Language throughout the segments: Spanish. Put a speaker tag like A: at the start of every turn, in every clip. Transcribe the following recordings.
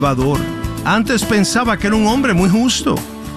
A: Salvador. Antes pensaba que era un hombre muy justo.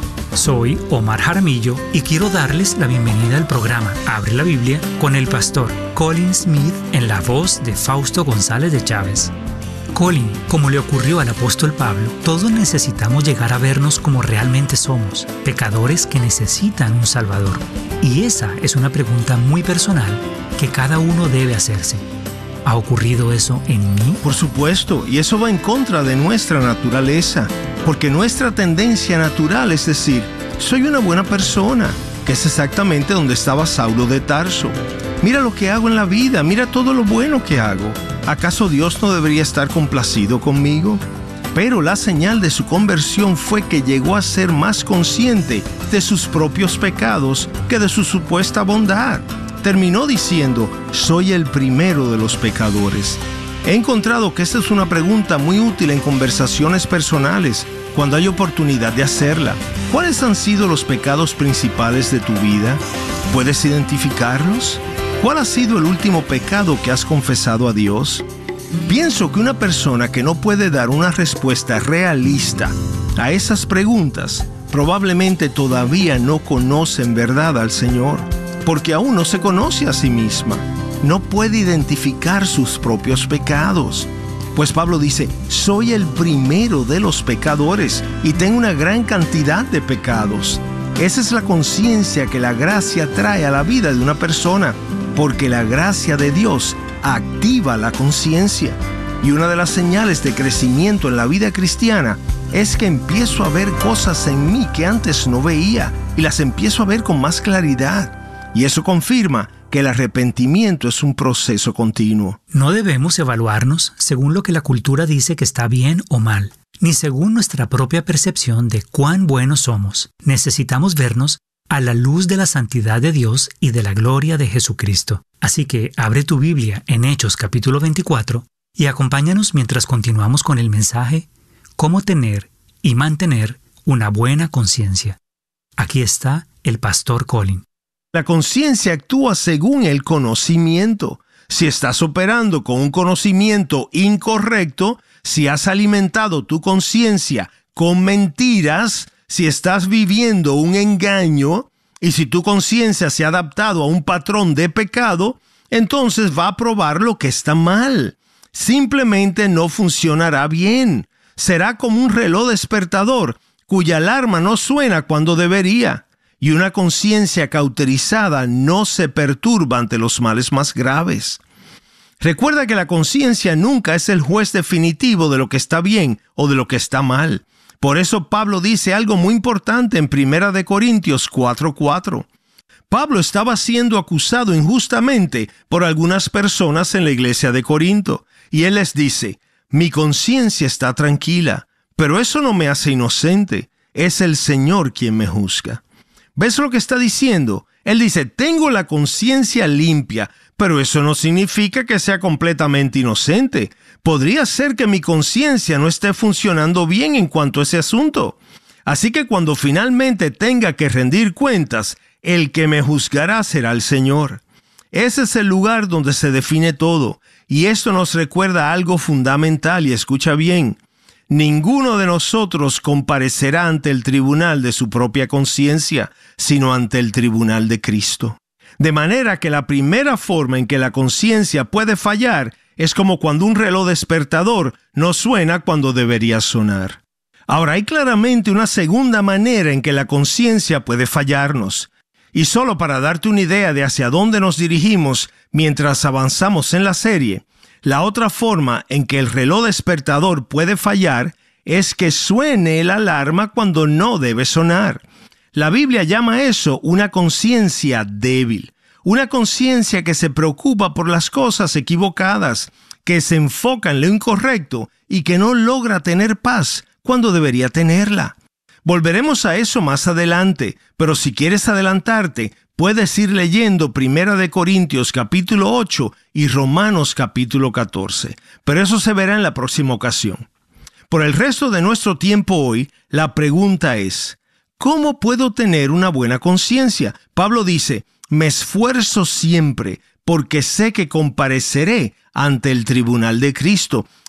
B: Soy Omar Jaramillo y quiero darles la bienvenida al programa Abre la Biblia con el pastor Colin Smith en la voz de Fausto González de Chávez. Colin, como le ocurrió al apóstol Pablo, todos necesitamos llegar a vernos como realmente somos, pecadores que necesitan un Salvador. Y esa es una pregunta muy personal que cada uno debe hacerse. ¿Ha ocurrido eso en mí?
A: Por supuesto, y eso va en contra de nuestra naturaleza, porque nuestra tendencia natural es decir, soy una buena persona, que es exactamente donde estaba Saulo de Tarso. Mira lo que hago en la vida, mira todo lo bueno que hago. ¿Acaso Dios no debería estar complacido conmigo? Pero la señal de su conversión fue que llegó a ser más consciente de sus propios pecados que de su supuesta bondad. Terminó diciendo, soy el primero de los pecadores. He encontrado que esta es una pregunta muy útil en conversaciones personales, cuando hay oportunidad de hacerla. ¿Cuáles han sido los pecados principales de tu vida? ¿Puedes identificarlos? ¿Cuál ha sido el último pecado que has confesado a Dios? Pienso que una persona que no puede dar una respuesta realista a esas preguntas probablemente todavía no conoce en verdad al Señor, porque aún no se conoce a sí misma. No puede identificar sus propios pecados. Pues Pablo dice, soy el primero de los pecadores y tengo una gran cantidad de pecados. Esa es la conciencia que la gracia trae a la vida de una persona, porque la gracia de Dios activa la conciencia. Y una de las señales de crecimiento en la vida cristiana es que empiezo a ver cosas en mí que antes no veía y las empiezo a ver con más claridad. Y eso confirma que el arrepentimiento es un proceso continuo.
B: No debemos evaluarnos según lo que la cultura dice que está bien o mal, ni según nuestra propia percepción de cuán buenos somos. Necesitamos vernos a la luz de la santidad de Dios y de la gloria de Jesucristo. Así que abre tu Biblia en Hechos capítulo 24 y acompáñanos mientras continuamos con el mensaje Cómo tener y mantener una buena conciencia. Aquí está el pastor Colin.
A: La conciencia actúa según el conocimiento. Si estás operando con un conocimiento incorrecto, si has alimentado tu conciencia con mentiras, si estás viviendo un engaño y si tu conciencia se ha adaptado a un patrón de pecado, entonces va a probar lo que está mal. Simplemente no funcionará bien. Será como un reloj despertador cuya alarma no suena cuando debería. Y una conciencia cauterizada no se perturba ante los males más graves. Recuerda que la conciencia nunca es el juez definitivo de lo que está bien o de lo que está mal. Por eso Pablo dice algo muy importante en 1 Corintios 4:4. Pablo estaba siendo acusado injustamente por algunas personas en la iglesia de Corinto. Y él les dice, mi conciencia está tranquila, pero eso no me hace inocente. Es el Señor quien me juzga. ¿Ves lo que está diciendo? Él dice, tengo la conciencia limpia, pero eso no significa que sea completamente inocente. Podría ser que mi conciencia no esté funcionando bien en cuanto a ese asunto. Así que cuando finalmente tenga que rendir cuentas, el que me juzgará será el Señor. Ese es el lugar donde se define todo. Y esto nos recuerda algo fundamental, y escucha bien. Ninguno de nosotros comparecerá ante el tribunal de su propia conciencia, sino ante el tribunal de Cristo. De manera que la primera forma en que la conciencia puede fallar es como cuando un reloj despertador no suena cuando debería sonar. Ahora, hay claramente una segunda manera en que la conciencia puede fallarnos. Y solo para darte una idea de hacia dónde nos dirigimos mientras avanzamos en la serie, la otra forma en que el reloj despertador puede fallar es que suene la alarma cuando no debe sonar. La Biblia llama eso una conciencia débil, una conciencia que se preocupa por las cosas equivocadas, que se enfoca en lo incorrecto y que no logra tener paz cuando debería tenerla. Volveremos a eso más adelante, pero si quieres adelantarte, puedes ir leyendo 1 Corintios capítulo 8 y Romanos capítulo 14, pero eso se verá en la próxima ocasión. Por el resto de nuestro tiempo hoy, la pregunta es, ¿cómo puedo tener una buena conciencia? Pablo dice, me esfuerzo siempre porque sé que compareceré ante el tribunal de Cristo.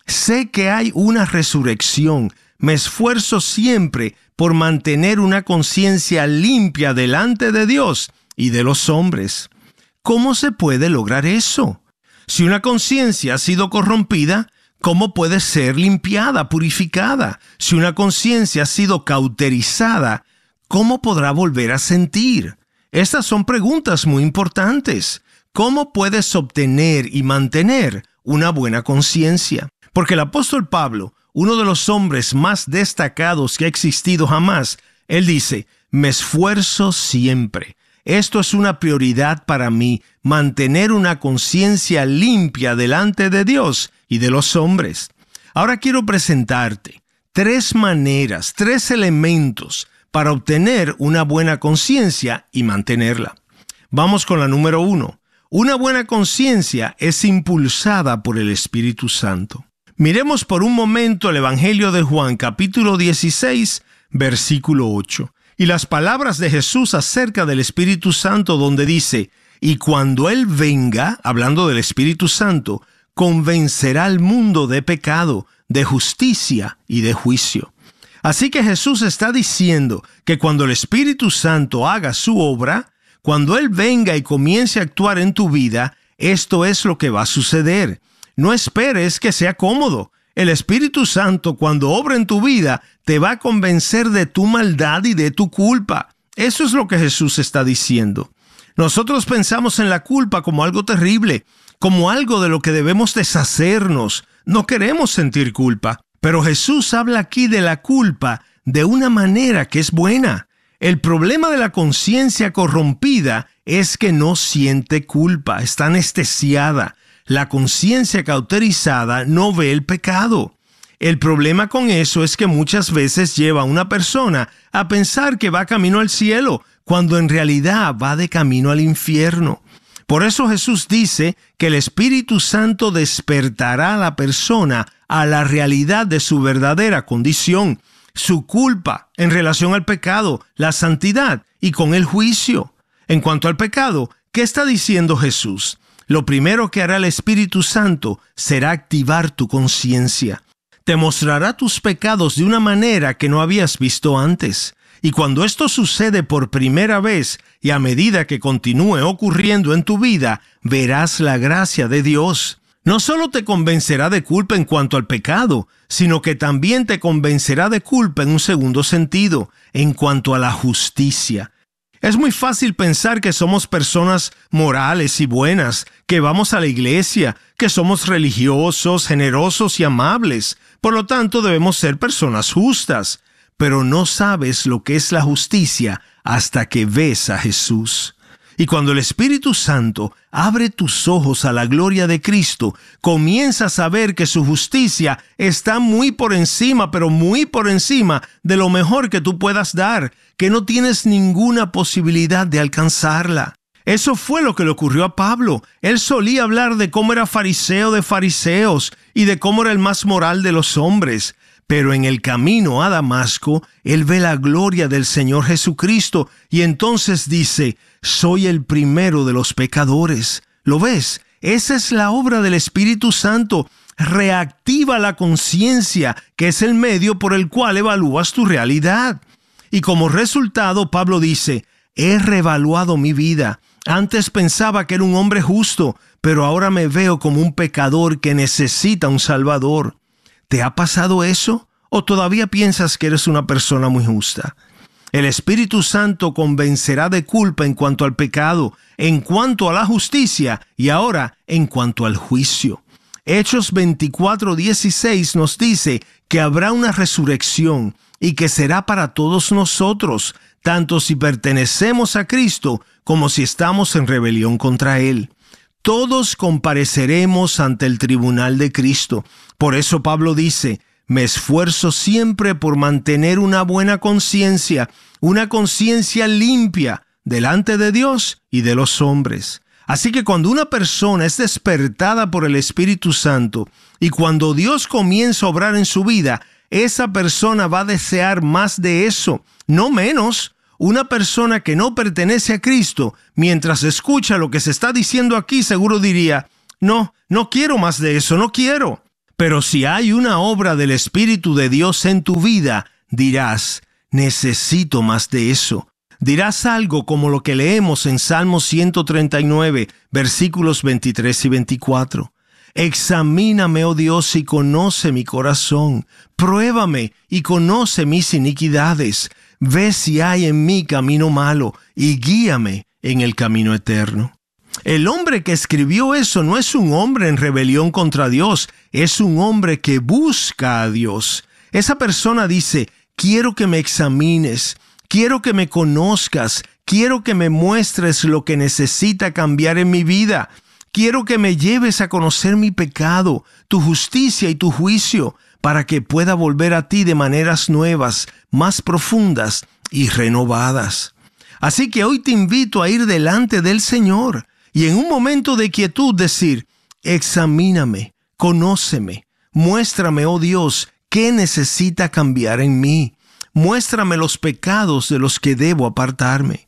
A: Sé que hay una resurrección. Me esfuerzo siempre por mantener una conciencia limpia delante de Dios y de los hombres. ¿Cómo se puede lograr eso? Si una conciencia ha sido corrompida, ¿cómo puede ser limpiada, purificada? Si una conciencia ha sido cauterizada, ¿cómo podrá volver a sentir? Estas son preguntas muy importantes. ¿Cómo puedes obtener y mantener una buena conciencia? Porque el apóstol Pablo, uno de los hombres más destacados que ha existido jamás, él dice, me esfuerzo siempre. Esto es una prioridad para mí, mantener una conciencia limpia delante de Dios y de los hombres. Ahora quiero presentarte 3 maneras, 3 elementos para obtener una buena conciencia y mantenerla. Vamos con la número 1. Una buena conciencia es impulsada por el Espíritu Santo. Miremos por un momento el Evangelio de Juan, capítulo 16, versículo 8. Y las palabras de Jesús acerca del Espíritu Santo, donde dice, y cuando Él venga, hablando del Espíritu Santo, convencerá al mundo de pecado, de justicia y de juicio. Así que Jesús está diciendo que cuando el Espíritu Santo haga su obra, cuando Él venga y comience a actuar en tu vida, esto es lo que va a suceder. No esperes que sea cómodo. El Espíritu Santo, cuando obra en tu vida, te va a convencer de tu maldad y de tu culpa. Eso es lo que Jesús está diciendo. Nosotros pensamos en la culpa como algo terrible, como algo de lo que debemos deshacernos. No queremos sentir culpa. Pero Jesús habla aquí de la culpa de una manera que es buena. El problema de la conciencia corrompida es que no siente culpa, está anestesiada. La conciencia cauterizada no ve el pecado. El problema con eso es que muchas veces lleva a una persona a pensar que va camino al cielo, cuando en realidad va de camino al infierno. Por eso Jesús dice que el Espíritu Santo despertará a la persona a la realidad de su verdadera condición, su culpa en relación al pecado, la santidad y con el juicio. En cuanto al pecado, ¿qué está diciendo Jesús? Lo primero que hará el Espíritu Santo será activar tu conciencia. Te mostrará tus pecados de una manera que no habías visto antes. Y cuando esto sucede por primera vez y a medida que continúe ocurriendo en tu vida, verás la gracia de Dios. No solo te convencerá de culpa en cuanto al pecado, sino que también te convencerá de culpa en un segundo sentido, en cuanto a la justicia. Es muy fácil pensar que somos personas morales y buenas, que vamos a la iglesia, que somos religiosos, generosos y amables. Por lo tanto, debemos ser personas justas. Pero no sabes lo que es la justicia hasta que ves a Jesús. Y cuando el Espíritu Santo abre tus ojos a la gloria de Cristo, comienzas a ver que su justicia está muy por encima, pero muy por encima de lo mejor que tú puedas dar, que no tienes ninguna posibilidad de alcanzarla. Eso fue lo que le ocurrió a Pablo. Él solía hablar de cómo era fariseo de fariseos y de cómo era el más moral de los hombres. Pero en el camino a Damasco, él ve la gloria del Señor Jesucristo y entonces dice, soy el primero de los pecadores. ¿Lo ves? Esa es la obra del Espíritu Santo. Reactiva la conciencia, que es el medio por el cual evalúas tu realidad. Y como resultado, Pablo dice, he reevaluado mi vida. Antes pensaba que era un hombre justo, pero ahora me veo como un pecador que necesita un Salvador. ¿Te ha pasado eso? ¿O todavía piensas que eres una persona muy justa? El Espíritu Santo convencerá de culpa en cuanto al pecado, en cuanto a la justicia y ahora en cuanto al juicio. Hechos 24:16 nos dice que habrá una resurrección y que será para todos nosotros, tanto si pertenecemos a Cristo como si estamos en rebelión contra Él. Todos compareceremos ante el tribunal de Cristo. Por eso Pablo dice, me esfuerzo siempre por mantener una buena conciencia, una conciencia limpia delante de Dios y de los hombres. Así que cuando una persona es despertada por el Espíritu Santo y cuando Dios comienza a obrar en su vida, esa persona va a desear más de eso, no menos. Una persona que no pertenece a Cristo, mientras escucha lo que se está diciendo aquí, seguro diría, no quiero más de eso, no quiero. Pero si hay una obra del Espíritu de Dios en tu vida, dirás, necesito más de eso. Dirás algo como lo que leemos en Salmo 139, versículos 23 y 24. Examíname, oh Dios, y conoce mi corazón. Pruébame y conoce mis iniquidades. Ve si hay en mí camino malo y guíame en el camino eterno. El hombre que escribió eso no es un hombre en rebelión contra Dios, es un hombre que busca a Dios. Esa persona dice, quiero que me examines, quiero que me conozcas, quiero que me muestres lo que necesita cambiar en mi vida. Quiero que me lleves a conocer mi pecado, tu justicia y tu juicio, para que pueda volver a ti de maneras nuevas, más profundas y renovadas. Así que hoy te invito a ir delante del Señor y en un momento de quietud decir, examíname, conóceme, muéstrame, oh Dios, qué necesita cambiar en mí. Muéstrame los pecados de los que debo apartarme.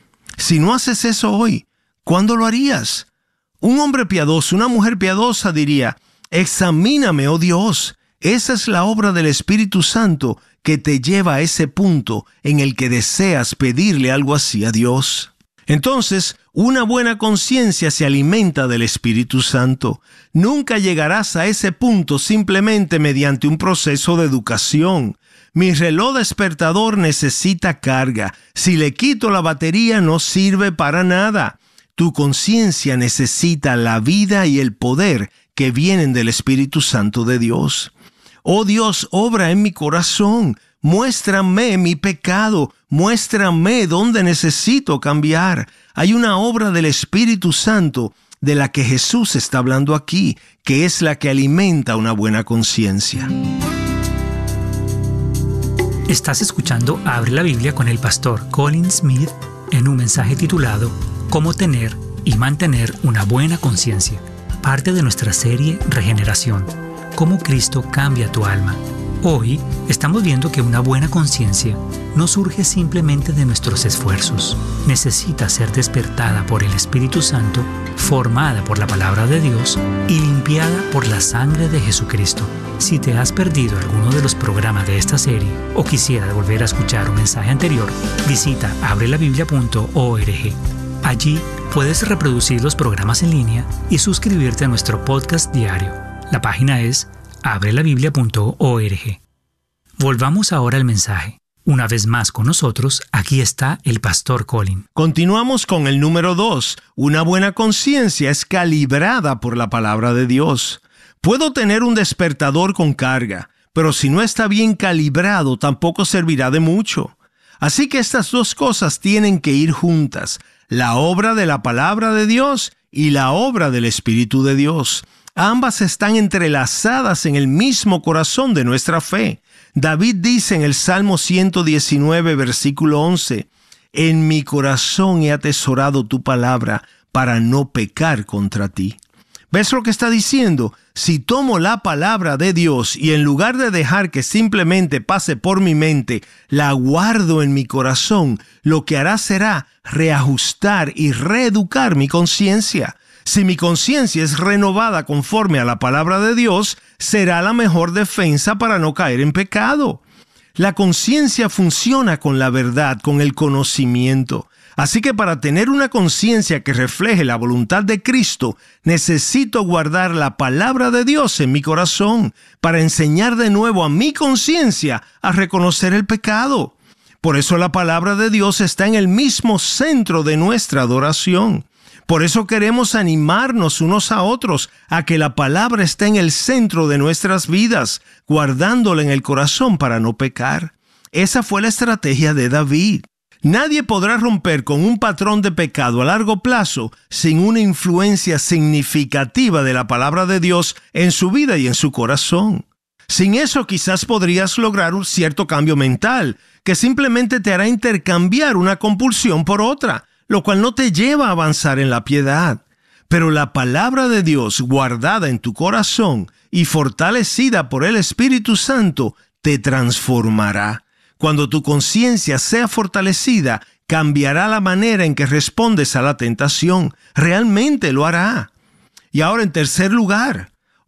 A: Si no haces eso hoy, ¿cuándo lo harías? Un hombre piadoso, una mujer piadosa diría, examíname, oh Dios. Esa es la obra del Espíritu Santo que te lleva a ese punto en el que deseas pedirle algo así a Dios. Entonces, una buena conciencia se alimenta del Espíritu Santo. Nunca llegarás a ese punto simplemente mediante un proceso de educación. Mi reloj despertador necesita carga. Si le quito la batería no sirve para nada. Tu conciencia necesita la vida y el poder que vienen del Espíritu Santo de Dios. Oh Dios, obra en mi corazón. Muéstrame mi pecado. Muéstrame dónde necesito cambiar. Hay una obra del Espíritu Santo de la que Jesús está hablando aquí, que es la que alimenta una buena conciencia.
B: Estás escuchando Abre la Biblia con el pastor Colin Smith en un mensaje titulado Cómo tener y mantener una buena conciencia, parte de nuestra serie Regeneración, cómo Cristo cambia tu alma. Hoy estamos viendo que una buena conciencia no surge simplemente de nuestros esfuerzos. Necesita ser despertada por el Espíritu Santo, formada por la palabra de Dios y limpiada por la sangre de Jesucristo. Si te has perdido alguno de los programas de esta serie o quisiera volver a escuchar un mensaje anterior, visita abrelabiblia.org. Allí puedes reproducir los programas en línea y suscribirte a nuestro podcast diario. La página es abrelabiblia.org. Volvamos ahora al mensaje. Una vez más con nosotros, aquí está el pastor Colin.
A: Continuamos con el número 2. Una buena conciencia es calibrada por la palabra de Dios. Puedo tener un despertador con carga, pero si no está bien calibrado, tampoco servirá de mucho. Así que estas dos cosas tienen que ir juntas: la obra de la palabra de Dios y la obra del Espíritu de Dios. Ambas están entrelazadas en el mismo corazón de nuestra fe. David dice en el Salmo 119, versículo 11, «En mi corazón he atesorado tu palabra para no pecar contra ti». ¿Ves lo que está diciendo? Si tomo la palabra de Dios y en lugar de dejar que simplemente pase por mi mente, la guardo en mi corazón, lo que hará será reajustar y reeducar mi conciencia. Si mi conciencia es renovada conforme a la palabra de Dios, será la mejor defensa para no caer en pecado. La conciencia funciona con la verdad, con el conocimiento. Así que para tener una conciencia que refleje la voluntad de Cristo, necesito guardar la palabra de Dios en mi corazón para enseñar de nuevo a mi conciencia a reconocer el pecado. Por eso la palabra de Dios está en el mismo centro de nuestra adoración. Por eso queremos animarnos unos a otros a que la palabra esté en el centro de nuestras vidas, guardándola en el corazón para no pecar. Esa fue la estrategia de David. Nadie podrá romper con un patrón de pecado a largo plazo sin una influencia significativa de la palabra de Dios en su vida y en su corazón. Sin eso quizás podrías lograr un cierto cambio mental, que simplemente te hará intercambiar una compulsión por otra, lo cual no te lleva a avanzar en la piedad. Pero la palabra de Dios guardada en tu corazón y fortalecida por el Espíritu Santo te transformará. Cuando tu conciencia sea fortalecida, cambiará la manera en que respondes a la tentación. Realmente lo hará. Y ahora, en tercer lugar,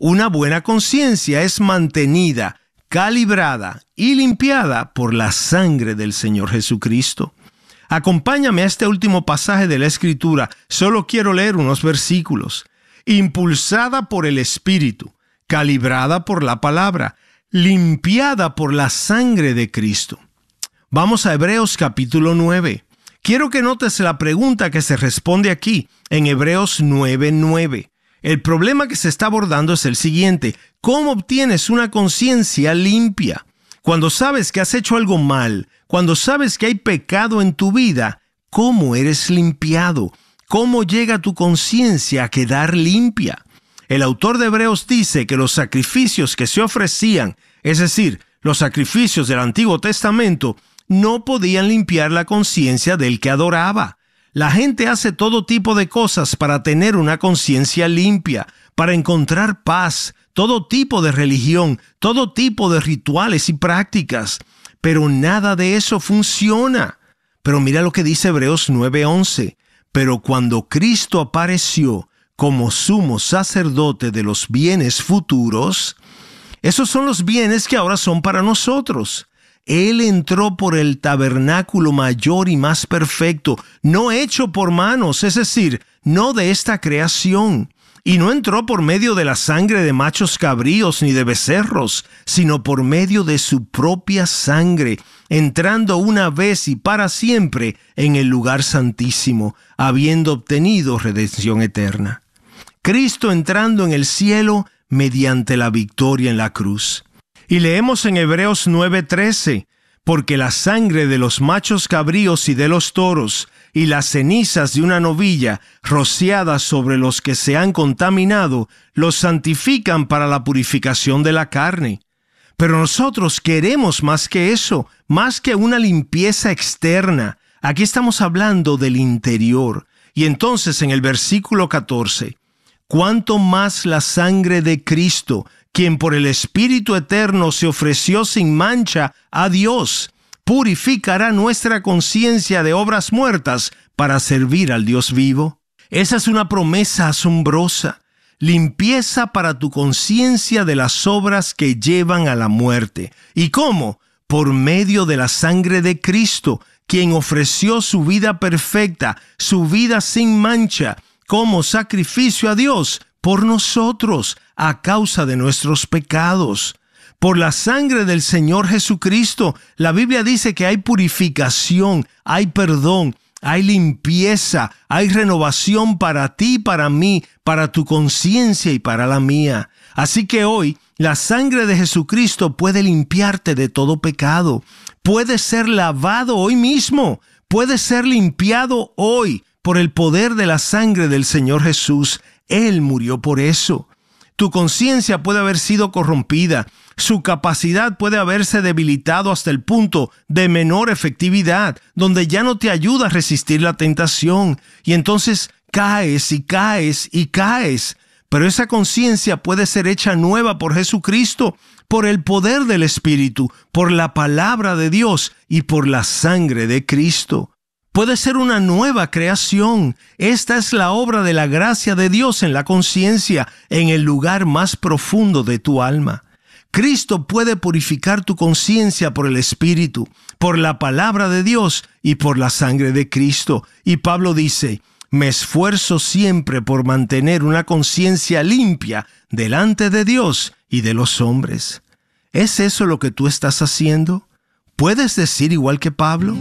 A: Una buena conciencia es mantenida, calibrada y limpiada por la sangre del Señor Jesucristo. Acompáñame a este último pasaje de la Escritura. Solo quiero leer unos versículos. Impulsada por el Espíritu, calibrada por la palabra, limpiada por la sangre de Cristo. Vamos a Hebreos capítulo 9. Quiero que notes la pregunta que se responde aquí en Hebreos 9:9. El problema que se está abordando es el siguiente: ¿cómo obtienes una conciencia limpia? Cuando sabes que has hecho algo mal, cuando sabes que hay pecado en tu vida, ¿cómo eres limpiado? ¿Cómo llega tu conciencia a quedar limpia? El autor de Hebreos dice que los sacrificios que se ofrecían, es decir, los sacrificios del Antiguo Testamento, no podían limpiar la conciencia del que adoraba. La gente hace todo tipo de cosas para tener una conciencia limpia, para encontrar paz, todo tipo de religión, todo tipo de rituales y prácticas, pero nada de eso funciona. Pero mira lo que dice Hebreos 9:11. Pero cuando Cristo apareció como sumo sacerdote de los bienes futuros, esos son los bienes que ahora son para nosotros. Él entró por el tabernáculo mayor y más perfecto, no hecho por manos, es decir, no de esta creación. Y no entró por medio de la sangre de machos cabríos ni de becerros, sino por medio de su propia sangre, entrando una vez y para siempre en el lugar santísimo, habiendo obtenido redención eterna. Cristo entrando en el cielo mediante la victoria en la cruz. Y leemos en Hebreos 9:13, porque la sangre de los machos cabríos y de los toros, y las cenizas de una novilla rociadas sobre los que se han contaminado, los santifican para la purificación de la carne. Pero nosotros queremos más que eso, más que una limpieza externa. Aquí estamos hablando del interior. Y entonces en el versículo 14, ¿cuánto más la sangre de Cristo, quien por el Espíritu Eterno se ofreció sin mancha a Dios, purificará nuestra conciencia de obras muertas para servir al Dios vivo? Esa es una promesa asombrosa. Limpieza para tu conciencia de las obras que llevan a la muerte. ¿Y cómo? Por medio de la sangre de Cristo, quien ofreció su vida perfecta, su vida sin mancha, como sacrificio a Dios por nosotros, a causa de nuestros pecados. Por la sangre del Señor Jesucristo, la Biblia dice que hay purificación, hay perdón, hay limpieza, hay renovación para ti y para mí, para tu conciencia y para la mía. Así que hoy, la sangre de Jesucristo puede limpiarte de todo pecado. Puedes ser lavado hoy mismo, puedes ser limpiado hoy por el poder de la sangre del Señor Jesús. Él murió por eso. Tu conciencia puede haber sido corrompida. Su capacidad puede haberse debilitado hasta el punto de menor efectividad, donde ya no te ayuda a resistir la tentación. Y entonces caes y caes y caes. Pero esa conciencia puede ser hecha nueva por Jesucristo, por el poder del Espíritu, por la palabra de Dios y por la sangre de Cristo. Puede ser una nueva creación. Esta es la obra de la gracia de Dios en la conciencia, en el lugar más profundo de tu alma. Cristo puede purificar tu conciencia por el Espíritu, por la palabra de Dios y por la sangre de Cristo. Y Pablo dice, me esfuerzo siempre por mantener una conciencia limpia delante de Dios y de los hombres. ¿Es eso lo que tú estás haciendo? ¿Puedes decir igual que Pablo?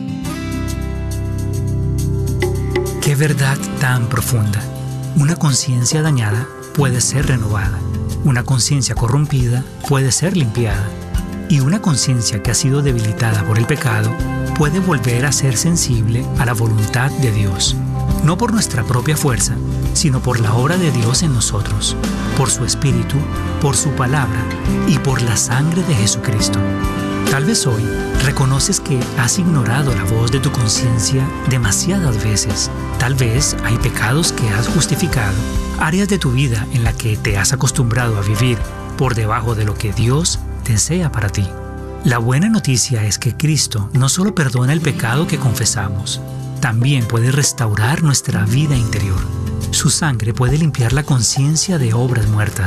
B: ¡Qué verdad tan profunda! Una conciencia dañada puede ser renovada. Una conciencia corrompida puede ser limpiada. Y una conciencia que ha sido debilitada por el pecado puede volver a ser sensible a la voluntad de Dios. No por nuestra propia fuerza, sino por la obra de Dios en nosotros, por su Espíritu, por su palabra y por la sangre de Jesucristo. Tal vez hoy reconoces que has ignorado la voz de tu conciencia demasiadas veces. Tal vez hay pecados que has justificado, áreas de tu vida en las que te has acostumbrado a vivir por debajo de lo que Dios desea para ti. La buena noticia es que Cristo no solo perdona el pecado que confesamos, también puede restaurar nuestra vida interior. Su sangre puede limpiar la conciencia de obras muertas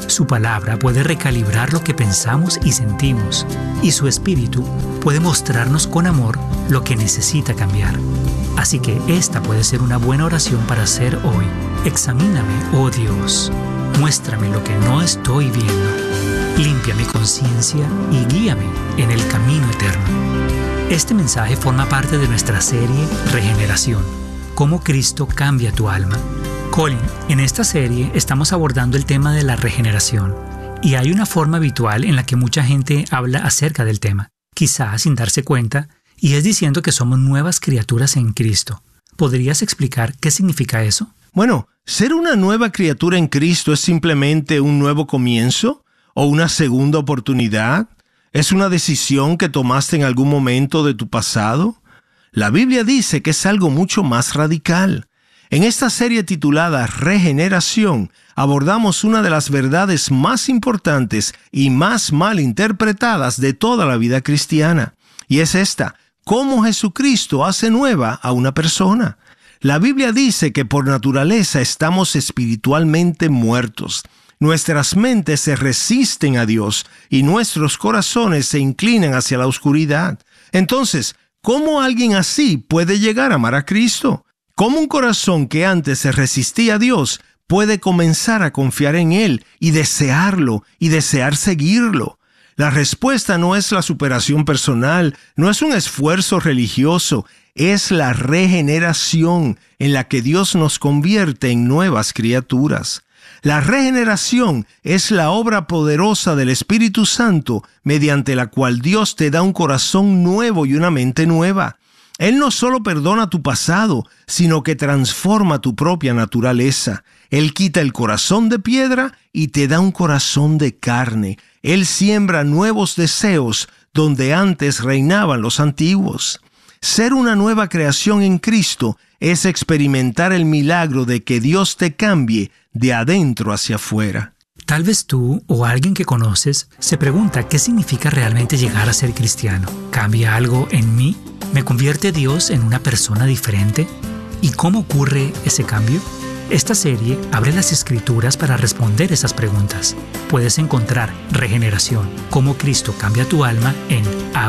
B: Su palabra puede recalibrar lo que pensamos y sentimos, y su espíritu puede mostrarnos con amor lo que necesita cambiar. Así que esta puede ser una buena oración para hacer hoy. Examíname, oh Dios. Muéstrame lo que no estoy viendo. Limpia mi conciencia y guíame en el camino eterno. Este mensaje forma parte de nuestra serie Regeneración. Cómo Cristo cambia tu alma. Colin, en esta serie estamos abordando el tema de la regeneración. Y hay una forma habitual en la que mucha gente habla acerca del tema, quizás sin darse cuenta, y es diciendo que somos nuevas criaturas en Cristo. ¿Podrías explicar qué significa eso?
A: Bueno, ser una nueva criatura en Cristo es simplemente un nuevo comienzo o una segunda oportunidad. ¿Es una decisión que tomaste en algún momento de tu pasado? La Biblia dice que es algo mucho más radical. En esta serie titulada Regeneración, abordamos una de las verdades más importantes y más mal interpretadas de toda la vida cristiana. Y es esta: cómo Jesucristo hace nueva a una persona. La Biblia dice que por naturaleza estamos espiritualmente muertos. Nuestras mentes se resisten a Dios y nuestros corazones se inclinan hacia la oscuridad. Entonces, ¿cómo alguien así puede llegar a amar a Cristo? ¿Cómo un corazón que antes se resistía a Dios puede comenzar a confiar en Él y desearlo y desear seguirlo? La respuesta no es la superación personal, no es un esfuerzo religioso, es la regeneración en la que Dios nos convierte en nuevas criaturas. La regeneración es la obra poderosa del Espíritu Santo mediante la cual Dios te da un corazón nuevo y una mente nueva. Él no solo perdona tu pasado, sino que transforma tu propia naturaleza. Él quita el corazón de piedra y te da un corazón de carne. Él siembra nuevos deseos donde antes reinaban los antiguos. Ser una nueva creación en Cristo es experimentar el milagro de que Dios te cambie de adentro hacia afuera.
B: Tal vez tú o alguien que conoces se pregunta qué significa realmente llegar a ser cristiano. ¿Cambia algo en mí? ¿Me convierte Dios en una persona diferente? ¿Y cómo ocurre ese cambio? Esta serie abre las Escrituras para responder esas preguntas. Puedes encontrar Regeneración, cómo Cristo cambia tu alma en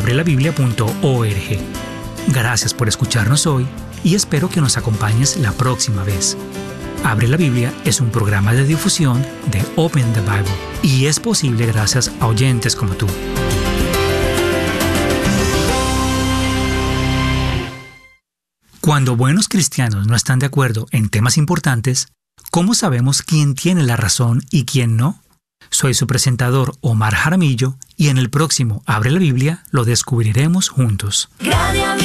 B: abrelabiblia.org. Gracias por escucharnos hoy y espero que nos acompañes la próxima vez. Abre la Biblia es un programa de difusión de Open the Bible y es posible gracias a oyentes como tú. Cuando buenos cristianos no están de acuerdo en temas importantes, ¿cómo sabemos quién tiene la razón y quién no? Soy su presentador Omar Jaramillo y en el próximo Abre la Biblia lo descubriremos juntos.